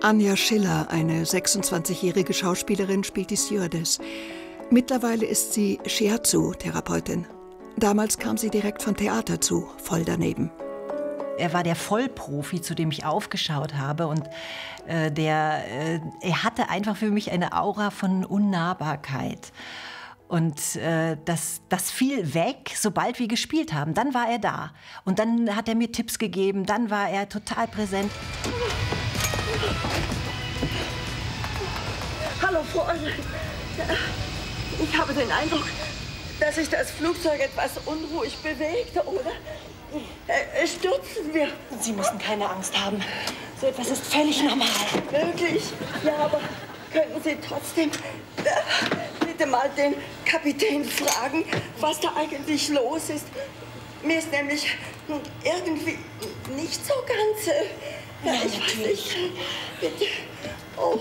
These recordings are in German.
Anja Schiller, eine 26-jährige Schauspielerin, spielt die Stewardess. Mittlerweile ist sie Shiatsu-Therapeutin. Damals kam sie direkt von Theater zu, voll daneben. Er war der Vollprofi, zu dem ich aufgeschaut habe. Und er hatte einfach für mich eine Aura von Unnahbarkeit. Und das fiel weg, sobald wir gespielt haben. Dann war er da. Und dann hat er mir Tipps gegeben. Dann war er total präsent. Hallo, Fräulein. Ich habe den Eindruck, dass sich das Flugzeug etwas unruhig bewegt, oder? Stürzen wir? Sie müssen keine Angst haben. So etwas ist völlig normal. Wirklich? Ja, aber könnten Sie trotzdem bitte mal den Kapitän fragen, was da eigentlich los ist? Mir ist nämlich irgendwie nicht so ganz... ja, ich natürlich. weiß nicht. Bitte. Oh.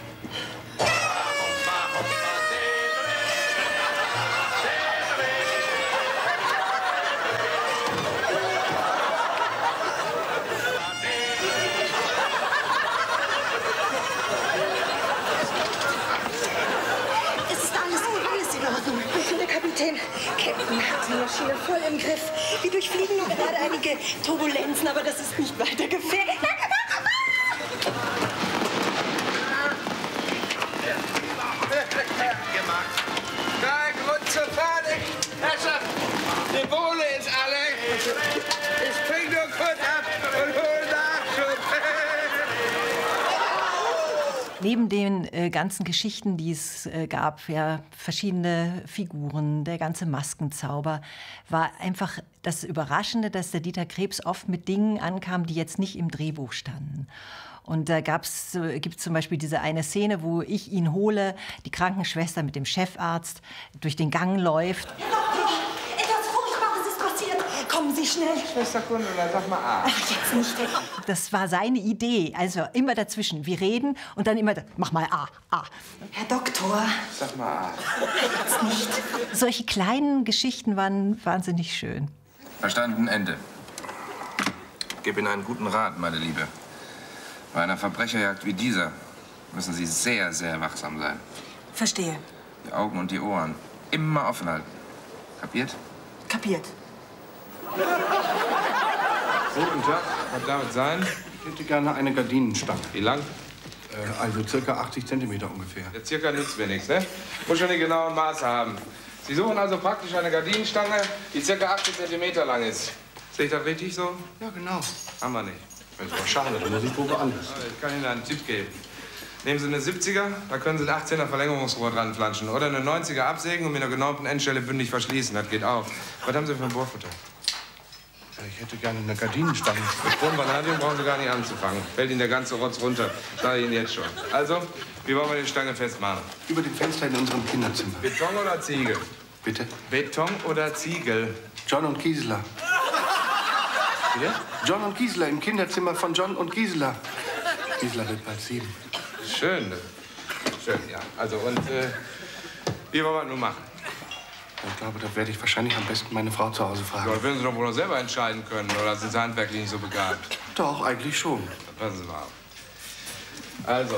Captain hat die Maschine voll im Griff. Wir durchfliegen nur gerade einige Turbulenzen, aber das ist nicht weiter gefährlich. Kein Grund zur Panik. Herrschaft, die Bohle ist alle. Ich spring nur kurz ab und hol Nachschub. Neben den ganzen Geschichten, die es gab, ja, verschiedene Figuren, der ganze Maskenzauber, war einfach das Überraschende, dass der Dieter Krebs oft mit Dingen ankam, die jetzt nicht im Drehbuch standen. Und da gibt es zum Beispiel diese eine Szene, wo ich ihn hole, die Krankenschwester mit dem Chefarzt durch den Gang läuft. Etwas Furchtbares ist passiert. Kommen Sie schnell. Schwester Gundula, sag mal A. Ach, jetzt nicht. Das war seine Idee. Also immer dazwischen. Wir reden und dann immer, mach mal A, A. Herr Doktor. Sag mal A. Jetzt nicht. Solche kleinen Geschichten waren wahnsinnig schön. Verstanden, Ende. Gib Ihnen einen guten Rat, meine Liebe. Bei einer Verbrecherjagd wie dieser müssen Sie sehr, sehr wachsam sein. Verstehe. Die Augen und die Ohren immer offen halten. Kapiert? Kapiert. Guten Tag, was darf es sein? Ich hätte gerne eine Gardinenstange. Wie lang? Also circa 80 Zentimeter ungefähr. Ja, circa nützt mir nichts, ne? Muss schon die genauen Maße haben. Sie suchen also praktisch eine Gardinenstange, die circa 80 Zentimeter lang ist. Sehe ich das richtig so? Ja, genau. Haben wir nicht. Das ist aber schade, da muss ich wohl woanders. Ich kann Ihnen einen Tipp geben. Nehmen Sie eine 70er, da können Sie ein 18er Verlängerungsrohr dran flanschen. Oder eine 90er absägen und mit einer genormten Endstelle bündig verschließen. Das geht auch. Was haben Sie für ein Bohrfutter? Ich hätte gerne eine Gardinenstange. Mit Stromvanadium brauchen Sie gar nicht anzufangen. Fällt Ihnen der ganze Rotz runter. Sage ich Ihnen jetzt schon. Also, wie wollen wir die Stange festmachen? Über dem Fenster in unserem Kinderzimmer. Beton oder Ziegel? Bitte? Beton oder Ziegel? John und Gisela. Bitte? John und Gisela im Kinderzimmer von John und Gisela. Gisela wird bald 7. Schön. Schön, ja. Also, und wie wollen wir das nun machen? Ich glaube, da werde ich wahrscheinlich am besten meine Frau zu Hause fragen. Ja, das werden Sie doch wohl noch selber entscheiden können. Oder sind Sie handwerklich nicht so begabt? Doch, eigentlich schon. Passen Sie mal auf. Also.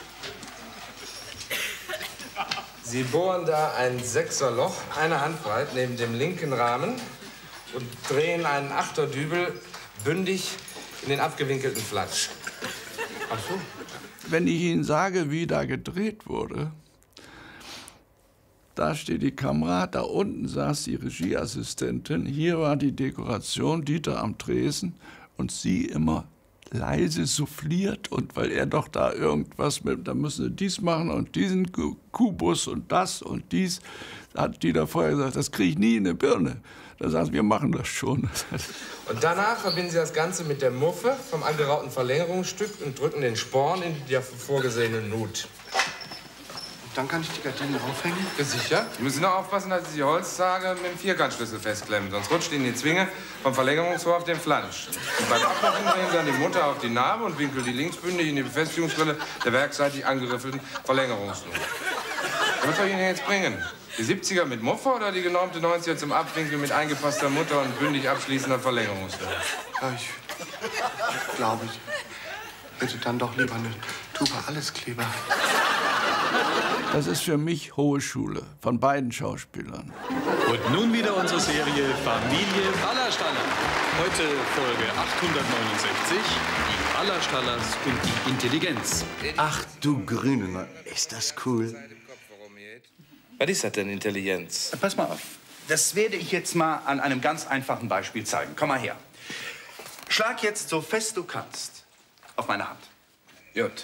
Sie bohren da ein 6er-Loch, eine Handbreit, neben dem linken Rahmen und drehen einen 8er-Dübel bündig in den abgewinkelten Flatsch. Ach so. Wenn ich Ihnen sage, wie da gedreht wurde, da steht die Kamera, da unten saß die Regieassistentin, hier war die Dekoration, Dieter am Tresen und sie immer leise souffliert und weil er doch da irgendwas mit, da müssen sie dies machen und diesen Kubus und das und dies, hat Dieter vorher gesagt, das kriege ich nie in die Birne. Da sagen sie, wir machen das schon. Und danach verbinden Sie das Ganze mit der Muffe vom angerauten Verlängerungsstück und drücken den Sporn in die dafür vorgesehene Nut. Dann kann ich die Gardinen aufhängen? Ja, sicher. Sie müssen nur aufpassen, dass Sie die Holzzage mit dem Vierkantschlüssel festklemmen. Sonst rutscht Ihnen die Zwinge vom Verlängerungsrohr auf den Flansch. Und beim Abmachen drehen Sie dann die Mutter auf die Narbe und winkeln die linksbündig in die Befestigungsrille der werkseitig angeriffelten Verlängerungsnut. Was soll ich Ihnen jetzt bringen? Die 70er mit Muffe oder die genormte 90er zum Abwinkeln mit eingepasster Mutter und bündig abschließender Verlängerungsrille? Ja, ich glaube, ich hätte dann doch lieber eine Tuba Alleskleber. Das ist für mich hohe Schule, von beiden Schauspielern. Und nun wieder unsere Serie Familie Ballerstaller. Heute Folge 869, die Ballerstallers und die Intelligenz. Ach du Grüne, ist das cool. Was ist das denn, Intelligenz? Pass mal auf. Das werde ich jetzt mal an einem ganz einfachen Beispiel zeigen. Komm mal her. Schlag jetzt so fest du kannst auf meine Hand. Gut.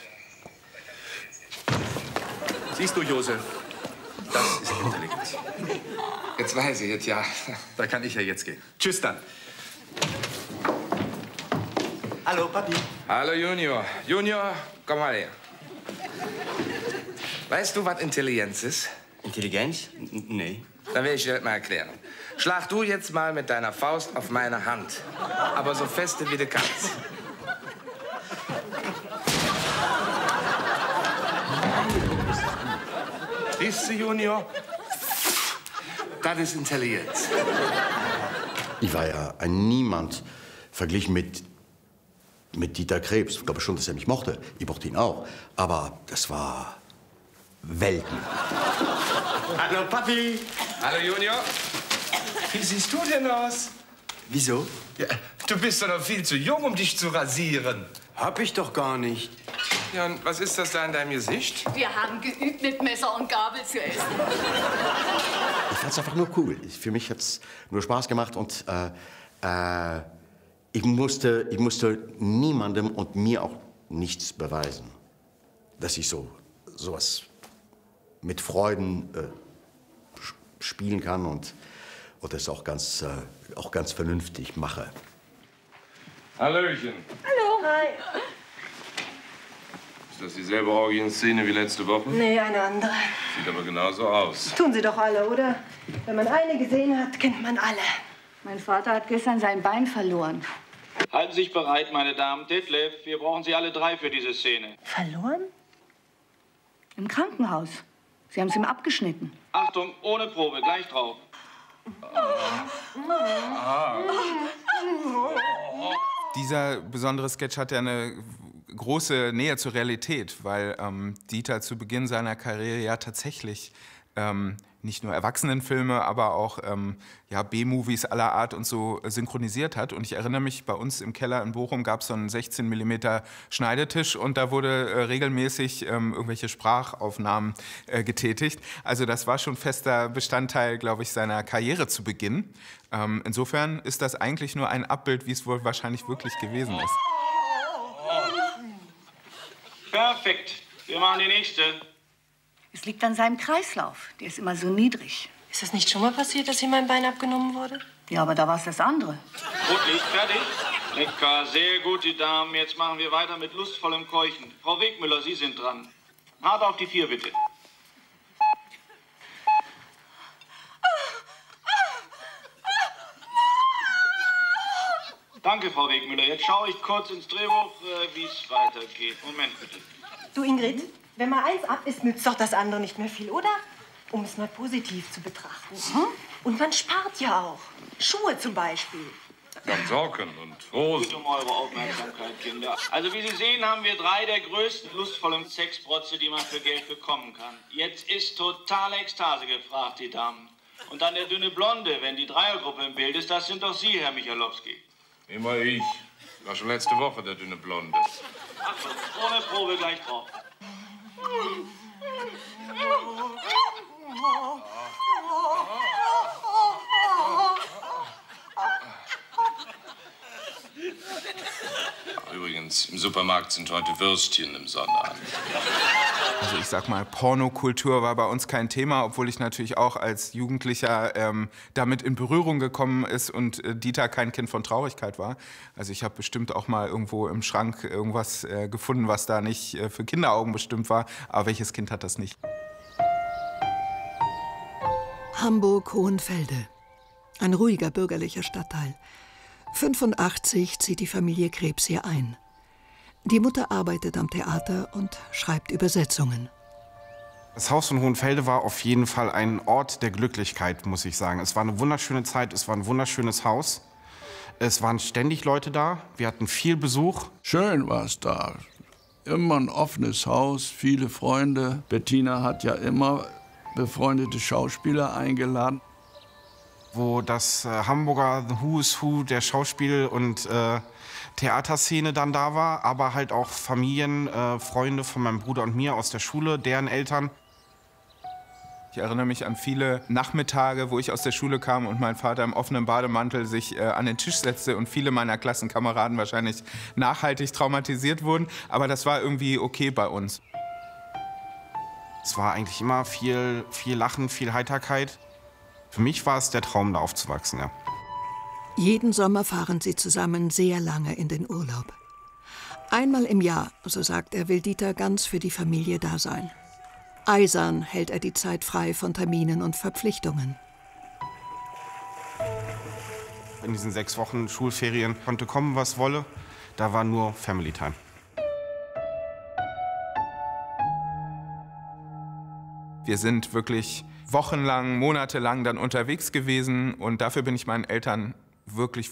Siehst du, Josef, das ist Intelligenz. Jetzt weiß ich es, ja. Da kann ich ja jetzt gehen. Tschüss dann. Hallo, Papi. Hallo, Junior. Junior, komm mal her. Weißt du, was Intelligenz ist? Intelligenz? Nee. Dann will ich dir das mal erklären. Schlag du jetzt mal mit deiner Faust auf meine Hand. Aber so feste, wie du kannst. Siehst du, Junior? Das ist Intelligenz. Ich war ja ein Niemand verglichen mit Dieter Krebs. Ich glaube schon, dass er mich mochte. Ich mochte ihn auch. Aber das war Welten. Hallo, Papi. Hallo, Junior. Wie siehst du denn aus? Wieso? Ja, du bist doch noch viel zu jung, um dich zu rasieren. Hab ich doch gar nicht. Ja, und was ist das da in deinem Gesicht? Wir haben geübt, mit Messer und Gabel zu essen. Ich fand's einfach nur cool. Für mich hat's nur Spaß gemacht und ich musste niemandem und mir auch nichts beweisen, dass ich sowas mit Freuden spielen kann und das auch ganz vernünftig mache. Hallöchen. Hallo. Hi. Ist das dieselbe Orgienszene wie letzte Woche? Nee, eine andere. Sieht aber genauso aus. Tun sie doch alle, oder? Wenn man eine gesehen hat, kennt man alle. Mein Vater hat gestern sein Bein verloren. Halten Sie sich bereit, meine Damen. Detlef, wir brauchen Sie alle drei für diese Szene. Verloren? Im Krankenhaus. Sie haben es ihm abgeschnitten. Achtung, ohne Probe, gleich drauf. Dieser besondere Sketch hat ja eine große Nähe zur Realität, weil Dieter zu Beginn seiner Karriere ja tatsächlich nicht nur Erwachsenenfilme, aber auch ja, B-Movies aller Art und so synchronisiert hat. Und ich erinnere mich, bei uns im Keller in Bochum gab es so einen 16 mm Schneidetisch und da wurde regelmäßig irgendwelche Sprachaufnahmen getätigt. Also das war schon fester Bestandteil, glaube ich, seiner Karriere zu Beginn. Insofern ist das eigentlich nur ein Abbild, wie es wohl wahrscheinlich wirklich gewesen ist. Perfekt. Wir machen die nächste. Es liegt an seinem Kreislauf. Der ist immer so niedrig. Ist das nicht schon mal passiert, dass hier mein Bein abgenommen wurde? Ja, aber da war es das andere. Rotlicht, fertig? Lecker, sehr gut, die Damen. Jetzt machen wir weiter mit lustvollem Keuchen. Frau Wegmüller, Sie sind dran. Hart auf die 4, bitte. Danke, Frau Wegmüller. Jetzt schaue ich kurz ins Drehbuch, wie es weitergeht. Moment, bitte. Du, Ingrid, wenn mal eins ab ist, nützt doch das andere nicht mehr viel, oder? Um es mal positiv zu betrachten. Und man spart ja auch. Schuhe zum Beispiel. Dann Socken und Hosen. Bitte um eure Aufmerksamkeit, Kinder. Also wie Sie sehen, haben wir 3 der größten lustvollen Sexprotze, die man für Geld bekommen kann. Jetzt ist totale Ekstase gefragt, die Damen. Und dann der dünne Blonde, wenn die Dreiergruppe im Bild ist, das sind doch Sie, Herr Michalowski. Immer ich. War schon letzte Woche der dünne Blonde. Achtung, ohne Probe gleich drauf. Übrigens, im Supermarkt sind heute Würstchen im Sonderangebot. Also ich sag mal, Pornokultur war bei uns kein Thema, obwohl ich natürlich auch als Jugendlicher damit in Berührung gekommen ist und Dieter kein Kind von Traurigkeit war. Also ich habe bestimmt auch mal irgendwo im Schrank irgendwas gefunden, was da nicht für Kinderaugen bestimmt war. Aber welches Kind hat das nicht? Hamburg-Hohenfelde. Ein ruhiger bürgerlicher Stadtteil. 85 zieht die Familie Krebs hier ein. Die Mutter arbeitet am Theater und schreibt Übersetzungen. Das Haus von Hohenfelde war auf jeden Fall ein Ort der Glücklichkeit, muss ich sagen. Es war eine wunderschöne Zeit, es war ein wunderschönes Haus. Es waren ständig Leute da, wir hatten viel Besuch. Schön war es da. immer ein offenes Haus, viele Freunde. Bettina hat ja immer befreundete Schauspieler eingeladen. Wo das Hamburger Who's Who der Schauspiel- und Theaterszene dann da war, aber halt auch Familien, Freunde von meinem Bruder und mir aus der Schule, deren Eltern. Ich erinnere mich an viele Nachmittage, wo ich aus der Schule kam und mein Vater im offenen Bademantel sich an den Tisch setzte und viele meiner Klassenkameraden wahrscheinlich nachhaltig traumatisiert wurden. Aber das war irgendwie okay bei uns. Es war eigentlich immer viel Lachen, viel Heiterkeit. Für mich war es der Traum, da aufzuwachsen, ja. Jeden Sommer fahren sie zusammen sehr lange in den Urlaub. Einmal im Jahr, so sagt er, will Dieter ganz für die Familie da sein. Eisern hält er die Zeit frei von Terminen und Verpflichtungen. In diesen 6 Wochen Schulferien konnte kommen, was wolle. Da war nur Family Time. Wir sind wirklich wochenlang, monatelang dann unterwegs gewesen und dafür bin ich meinen Eltern wirklich